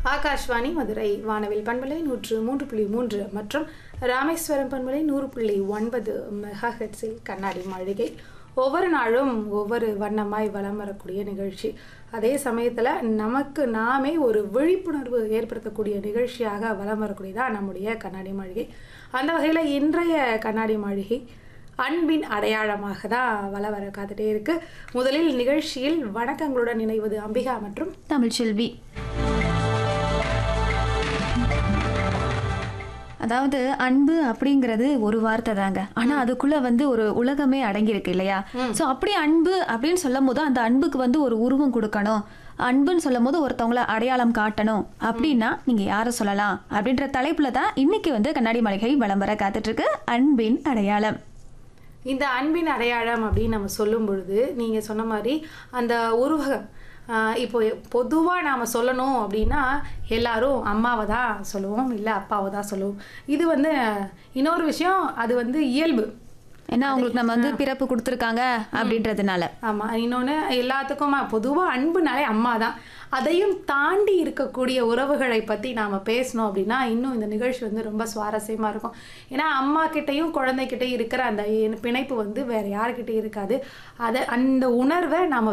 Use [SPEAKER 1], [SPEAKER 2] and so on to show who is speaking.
[SPEAKER 1] ஆகாஷ்வாணி மதுரை வானவில் பண்பலை 103.3 மற்றும் ராமேஸ்வரம் பண்பலை 100.9 மெகா ஹெர்ட்ஸில் கண்ணாடி மாளிகை. ஒவ்வொரு நாளும் ஒவ்வொரு வண்ணமாய் வலம் வரக்கூடிய நிகழ்ச்சி. அதே சமயத்தில் நமக்கு நாமே ஒரு விழிப்புணர்வு ஏற்படுத்தக்கூடிய நிகழ்ச்சியாக வலம் வரக்கூடியதான் நம்முடைய கண்ணாடி மாளிகை. அந்த வகையில் இன்றைய கண்ணாடி மாளிகை அன்பின் அடையாளமாக தான் வல வர காத்துட்டே இருக்கு. முதலில் நிகழ்ச்சியில் வணக்கங்களுடன் இணைவது அம்பிகா மற்றும்
[SPEAKER 2] தமிழ்ச்செல்வி. அதாவது அன்பு அப்படிங்கிறது ஒரு வார்த்தை தாங்க, ஆனா அதுக்குள்ள ஒரு உலகமே அடங்கியிருக்கு இல்லையா? ஸோ அப்படி அன்பு அப்படின்னு சொல்லும் போது அந்த அன்புக்கு ஒரு உருவம் கொடுக்கணும். அன்புன்னு சொல்லும் போது ஒருத்தவங்கள அடையாளம் காட்டணும் அப்படின்னா நீங்க யாரை சொல்லலாம் அப்படின்ற தலைப்புல தான் இன்னைக்கு கண்ணாடி மாளிகை வலம் வர காத்துட்டு இருக்கு. அன்பின் அடையாளம்.
[SPEAKER 1] இந்த அன்பின் அடையாளம் அப்படின்னு நம்ம சொல்லும் பொழுது நீங்கள் சொன்ன மாதிரி அந்த உருவகம் இப்போ பொதுவாக நாம் சொல்லணும் அப்படின்னா எல்லாரும் அம்மாவை தான் சொல்லுவோம், இல்லை அப்பாவை தான் சொல்லுவோம். இது இன்னொரு விஷயம், அது இயல்பு.
[SPEAKER 2] ஏன்னா அவங்களுக்கு நம்ம பிறப்பு கொடுத்துருக்காங்க அப்படின்றதுனால.
[SPEAKER 1] ஆமாம். இன்னொன்று எல்லாத்துக்கும் பொதுவாக அன்புனாலே அம்மா தான். அதையும் தாண்டி இருக்கக்கூடிய உறவுகளை பற்றி நாம் பேசணும் அப்படின்னா இன்னும் இந்த நிகழ்ச்சி ரொம்ப சுவாரஸ்யமாக இருக்கும். ஏன்னா அம்மா கிட்டேயும் குழந்தைகிட்டையும் இருக்கிற அந்த பிணைப்பு வேறு யாருக்கிட்டையும் இருக்காது. அந்த உணர்வை நாம்